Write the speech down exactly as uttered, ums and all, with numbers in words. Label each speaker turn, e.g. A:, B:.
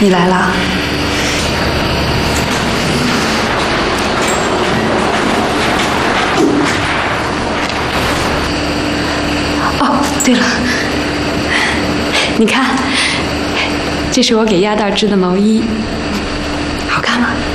A: 你来了。哦，对了，你看，这是我给丫蛋织的毛衣，好看吗？